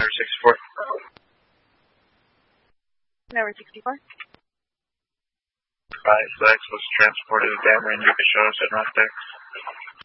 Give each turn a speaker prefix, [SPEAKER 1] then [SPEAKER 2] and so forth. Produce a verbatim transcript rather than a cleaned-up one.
[SPEAKER 1] Tower sixty-four.
[SPEAKER 2] Tower sixty-four.
[SPEAKER 1] Five Flex was transported to Dam Ranger to show us en route there.